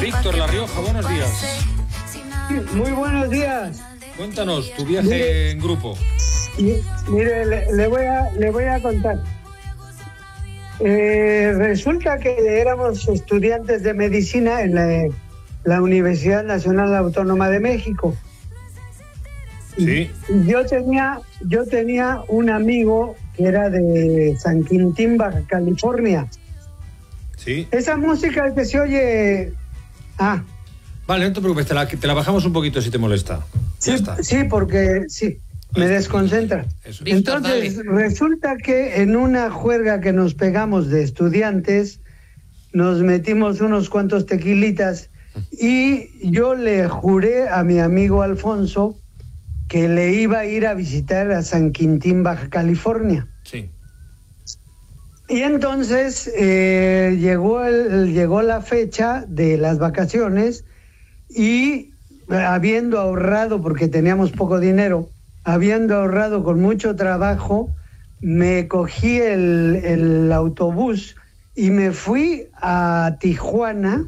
Víctor La Rioja, buenos días. Muy buenos días. Cuéntanos tu viaje en grupo. Mire, le voy a contar. Resulta que éramos estudiantes de medicina en la Universidad Nacional Autónoma de México. Sí. Yo tenía un amigo que era de San Quintín, Baja California. Sí. Esa música que se oye... Vale, no te preocupes, te la bajamos un poquito si te molesta. Sí, Ya está. sí, porque sí, me desconcentra. Eso. Víctor, Entonces, dale. resulta que en una juerga que nos pegamos de estudiantes, nos metimos unos cuantos tequilitas y yo le juré a mi amigo Alfonso que le iba a ir a visitar a San Quintín, Baja California. Sí. Y entonces llegó la fecha de las vacaciones y habiendo ahorrado, porque teníamos poco dinero, habiendo ahorrado con mucho trabajo, me cogí el autobús y me fui a Tijuana,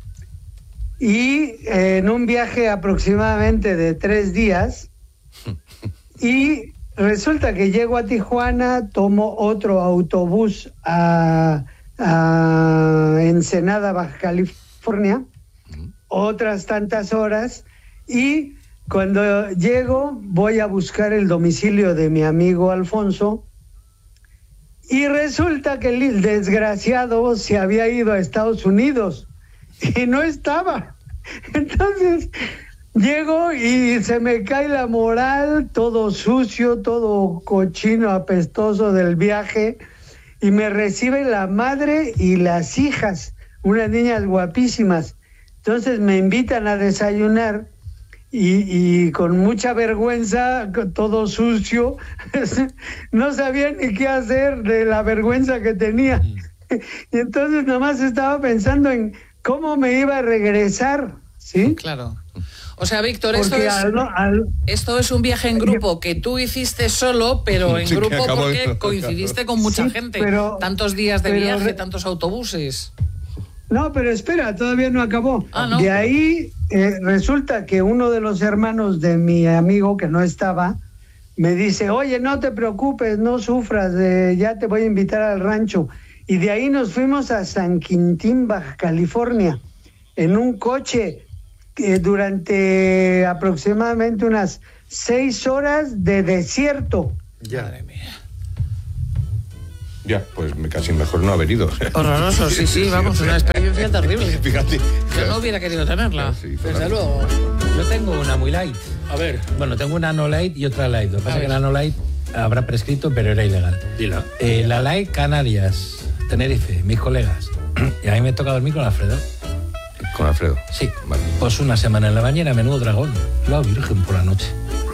y en un viaje aproximadamente de 3 días, y resulta que llego a Tijuana, tomo otro autobús a Ensenada, Baja California, otras tantas horas, y cuando llego voy a buscar el domicilio de mi amigo Alfonso, y resulta que el desgraciado se había ido a Estados Unidos y no estaba. Entonces llego y se me cae la moral, todo sucio, todo cochino, apestoso del viaje, y me reciben la madre y las hijas, unas niñas guapísimas. Entonces me invitan a desayunar y con mucha vergüenza, todo sucio, no sabía ni qué hacer de la vergüenza que tenía. Y entonces nomás estaba pensando en cómo me iba a regresar, ¿sí? Claro. O sea, Víctor, Porque esto es un viaje en grupo que tú hiciste solo, pero en Sí, que grupo acabó porque en- coincidiste con mucha Sí, gente. pero- Tantos días de pero viaje, tantos autobuses. No, pero espera, todavía no acabó. ¿no? De ahí resulta que uno de los hermanos de mi amigo que no estaba me dice, oye, no te preocupes, no sufras, ya te voy a invitar al rancho. Y de ahí nos fuimos a San Quintín, Baja California, en un coche durante aproximadamente unas 6 horas de desierto. Madre mía. Ya, pues casi mejor no haber ido. Horroroso, sí, vamos, una experiencia terrible. Fíjate. Yo no hubiera querido tenerla. Sí, Desde luego. Yo tengo una muy light. A ver, Bueno, tengo una no light y otra light. Lo que pasa es que la no light habrá prescrito, pero era ilegal. dila. La light, Canarias, Tenerife, mis colegas. Y a mí me toca dormir con Alfredo. Con Alfredo. Sí. Vale. Pues una semana en la bañera, menudo dragón. La virgen por la noche.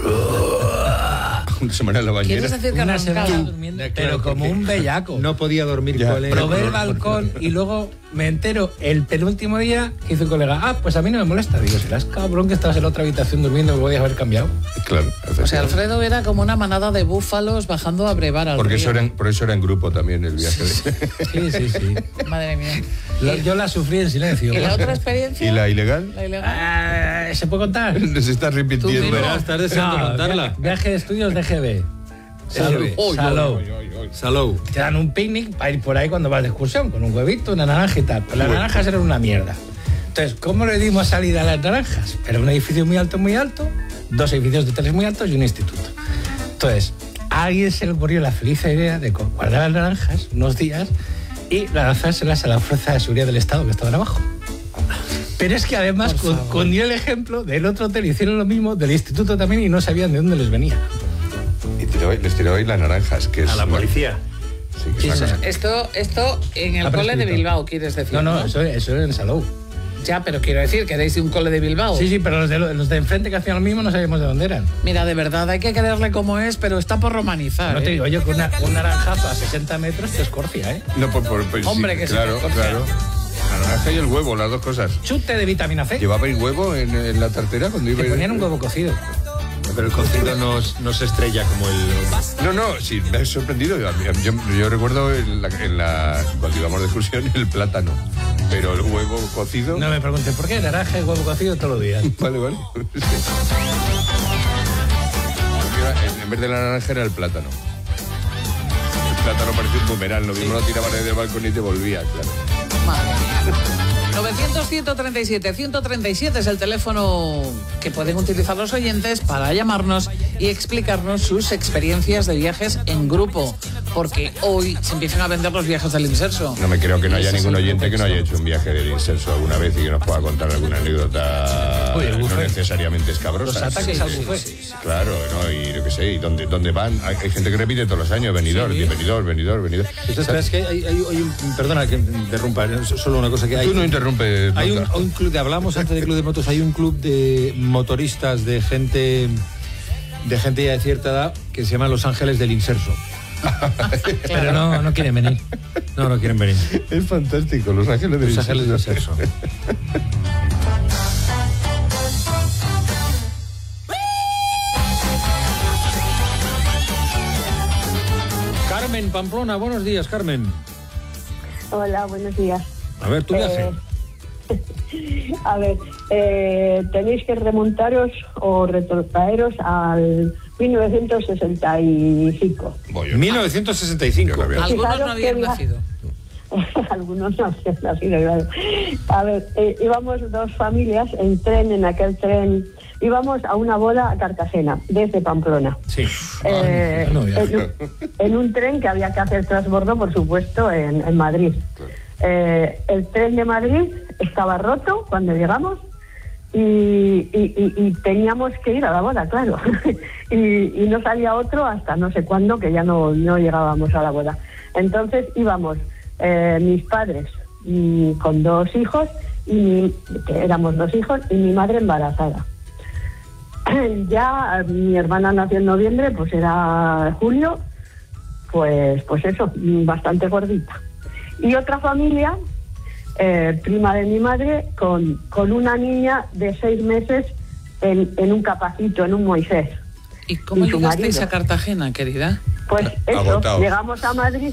Una semana en la bañera. ¿Quieres decir que Una semana arrancaba? durmiendo, Claro, pero como porque un bellaco. No podía dormir Ya. con él. Probé el balcón y luego me entero el penúltimo día que hizo un colega, pues a mí no me molesta. Digo, serás cabrón que estabas en la otra habitación durmiendo, me podías haber cambiado. Claro. O sea, Alfredo era como una manada de búfalos bajando a brevar al Porque río. por eso era en grupo también el viaje. Sí. Madre mía. Yo la sufrí en silencio. ¿Y la otra experiencia? ¿Y la ilegal? La ilegal. ¿Se puede contar? Se está repitiendo. Tú mismo. Estás deseando contarla. Viaje de estudios de GB. Salou. Salou. Salou. Te dan un picnic para ir por ahí cuando vas de excursión, con un huevito, una naranja y tal. Pero las naranjas eran una mierda. Entonces, ¿cómo le dimos salida a las naranjas? Era un edificio muy alto, 2 edificios de hoteles muy altos y un instituto. Entonces, a alguien se le ocurrió la feliz idea de guardar las naranjas unos días y lanzárselas a la Fuerza de Seguridad del Estado que estaban abajo. Pero es que además cundió el ejemplo del otro hotel, hicieron lo mismo, del instituto también, y no sabían de dónde les venía. Y les tiró ahí las naranjas, que es A la una- policía. Sí, que es una cosa. Esto en el Ha cole de prescrito. Bilbao, quieres decir. No, eso era en Salou. Ya, pero quiero decir que erais de un cole de Bilbao. Sí, pero los de enfrente que hacían lo mismo no sabíamos de dónde eran. Mira, de verdad, hay que quererle como es, pero está por romanizar. No te digo yo que un naranjazo a 60 metros te escorcia, ¿eh? No, pues Hombre, que sí, claro, o sea. claro. La naranja y el huevo, las dos cosas. Chute de vitamina C. ¿Llevabais huevo en la tartera cuando iba Te ponían un huevo cocido. Pero el cocido no se estrella como el... No, sí, me ha sorprendido. Yo recuerdo cuando íbamos de excursión el plátano. Pero el huevo cocido... No me pregunten por qué, naranja y huevo cocido todos los días. Vale. Sí. En vez de la naranja era el plátano. El plátano parecía un boomerang, lo mismo lo tiraban desde el balcón y te volvía, claro. Madre mía. 900-137-137 es el teléfono que pueden utilizar los oyentes para llamarnos y explicarnos sus experiencias de viajes en grupo, porque hoy se empiezan a vender los viajes del Inserso. No me creo que no haya ningún oyente que no haya hecho un viaje del Inserso alguna vez y que nos pueda contar alguna anécdota no necesariamente escabrosa. Los ataques al buffet. Claro, ¿no? Y yo qué sé, ¿y dónde van? Hay gente que repite todos los años, venidor. Es que hay un... Perdona que interrumpa, solo una cosa que hay... Tú no interrumpes. Hay un club, hablamos antes del club de motos, hay un club de motoristas, de gente ya de cierta edad, que se llama Los Ángeles del Inserso. Pero no quieren venir. No quieren venir. Es fantástico, Los Ángeles del Inserso. Carmen Pamplona, buenos días, Carmen. Hola, buenos días. A ver, tu viaje. A ver, tenéis que remontaros o retrotraeros al 1965. 1965. Algunos no habían nacido. Algunos no habían nacido, claro. A ver, íbamos dos familias en tren, en aquel tren. Íbamos a una boda a Cartagena, desde Pamplona. Sí. En un tren que había que hacer transbordo, por supuesto, en Madrid. El tren de Madrid estaba roto cuando llegamos y teníamos que ir a la boda, claro. y no salía otro hasta no sé cuándo, que ya no llegábamos a la boda. Entonces íbamos mis padres con dos hijos, que éramos dos hijos, y mi madre embarazada. Ya mi hermana nació en noviembre, pues era julio, pues eso, bastante gordita. Y otra familia, prima de mi madre, con una niña de 6 meses en un capacito, en un Moisés. ¿Y cómo llegasteis a Cartagena, querida? Pues eso, agotado. Llegamos a Madrid,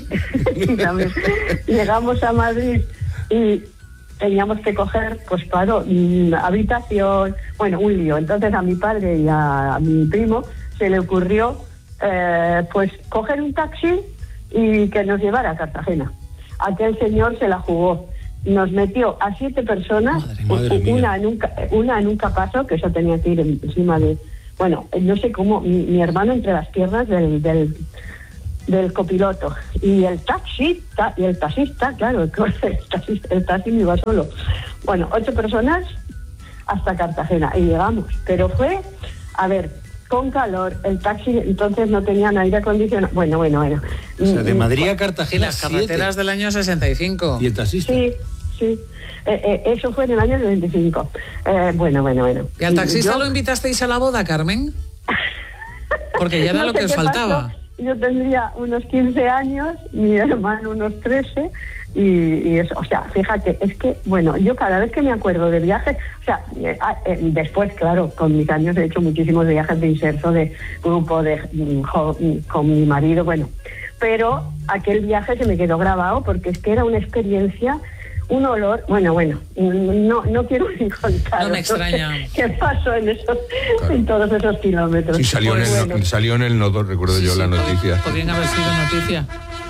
llegamos a Madrid y teníamos que coger, pues claro, habitación, bueno, un lío. Entonces a mi padre y a mi primo se le ocurrió, pues coger un taxi y que nos llevara a Cartagena. Aquel señor se la jugó. Nos metió a 7 personas, Madre mía. una en un capazo, que eso tenía que ir encima de... Bueno, no sé cómo, mi hermano entre las piernas del copiloto. Y el taxista, claro, el taxi no iba solo. Bueno, 8 personas hasta Cartagena. Y llegamos. Pero fue, a ver, con calor, el taxi entonces no tenían aire acondicionado. Bueno. O sea, de Madrid a Cartagena, Las carreteras del año 65. ¿Y el taxista? Sí. Eso fue en el año 95. Bueno. ¿Y al taxista yo lo invitasteis a la boda, Carmen? Porque ya era lo que os faltaba. Yo tendría unos 15 años, mi hermano unos 13, y eso, o sea, fíjate, es que, bueno, yo cada vez que me acuerdo de viajes, o sea, después, claro, con mis años he hecho muchísimos viajes de inserso, de grupo, con mi marido, bueno, pero aquel viaje se me quedó grabado porque es que era una experiencia, un olor, bueno, no quiero ni contar. No me extraña. ¿Qué pasó en todos esos kilómetros? Sí, salió en el Nodo, recuerdo yo la noticia. Podrían haber sido noticia.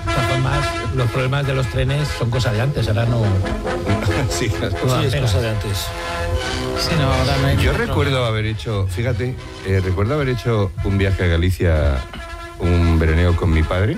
Los problemas de los trenes son cosa de antes, ahora no... Sí, Sí, es cosa de antes. Sí, no, ahora no hay yo recuerdo haber hecho, fíjate, un viaje a Galicia, un veraneo con mi padre.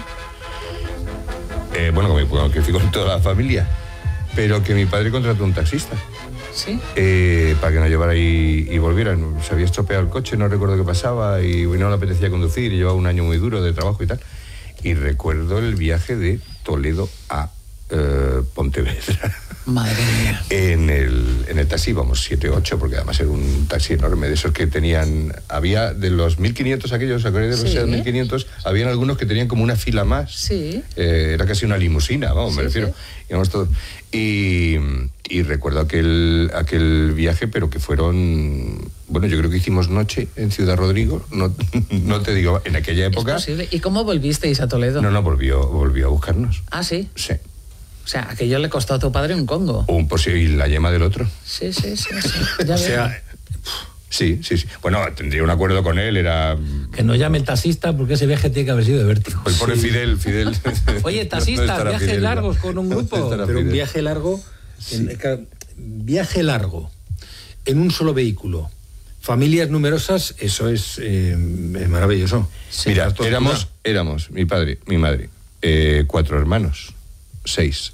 Que fui con toda la familia. Pero que mi padre contrató un taxista. ¿Sí? Para que nos llevara y volvieran. Se había estropeado el coche, no recuerdo qué pasaba, y no le apetecía conducir, y llevaba un año muy duro de trabajo y tal. Y recuerdo el viaje de Toledo a Pontevedra. Madre mía. En el taxi íbamos 7, 8, porque además era un taxi enorme, de esos que tenían... Había de los 1500 aquellos, ¿acordáis de los 1500? Habían algunos que tenían como una fila más. Sí. Era casi una limusina, vamos, me refiero. Íbamos todos. Y recuerdo aquel viaje, pero que fueron... Bueno, yo creo que hicimos noche en Ciudad Rodrigo, no te digo, en aquella época... ¿Es posible? ¿Y cómo volvisteis a Toledo? No, volvió a buscarnos. ¿Ah, sí? Sí. O sea, aquello le costó a tu padre un congo. Y la yema del otro. Sí. Ya O veo. sea, Sí. Bueno, tendría un acuerdo con él, era... Que no llame el taxista porque ese viaje tiene que haber sido de vértigo. El pobre Fidel. Oye, taxistas, ¿Dónde estará viajes Fidel? largos con un grupo. ¿Dónde estará pero un Fidel? viaje largo, viaje largo, en un solo vehículo, familias numerosas, eso es maravilloso. Mira, Tortura. éramos mi padre, mi madre, 4 hermanos, 6.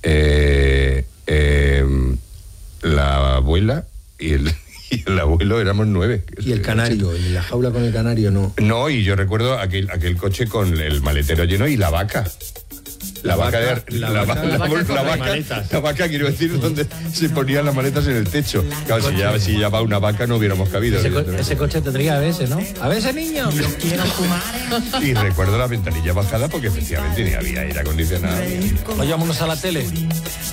La abuela y el abuelo éramos 9. Y el canario, y la jaula con el canario no. No, y yo recuerdo aquel coche con el maletero lleno y la vaca. La vaca, quiero decir, donde se ponían las maletas en el techo. Claro, si ya va una vaca no hubiéramos cabido. Ese coche tendría ABS, ¿no? ¡ABS, niño! Y recuerdo la ventanilla bajada porque efectivamente ni había aire acondicionado. Vayámonos a la tele.